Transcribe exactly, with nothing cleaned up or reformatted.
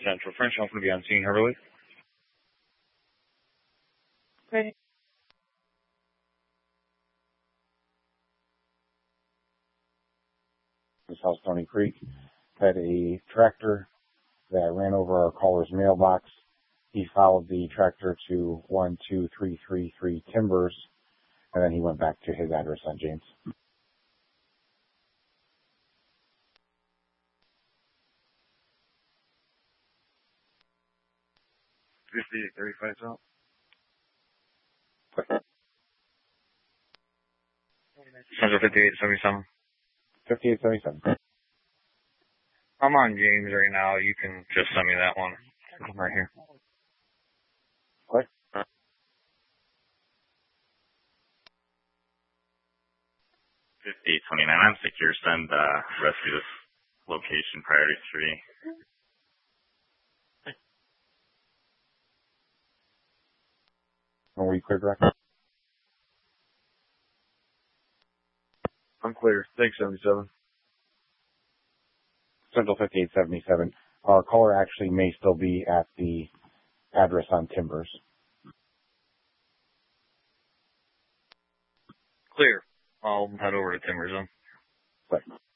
Central French, I'm going to be on scene, Herberly. Okay. This house, Stony Creek, had a tractor that ran over our caller's mailbox. He followed the tractor to one two three three three Timbers, and then he went back to his address on James. fifty-eight thirty-five out. Central fifty-eight seventy-seven. fifty-eight seventy-seven. I'm on James right now. You can just send me that one. I'm right here. What? fifty-eight twenty-nine, I'm secure. Send uh, rescue this location, priority three. Were you cleared, Rex? I'm clear. Thanks, seventy-seven. Central fifty-eight seventy-seven. Our caller actually may still be at the address on Timbers. Clear. I'll head over to Timbers then. Right.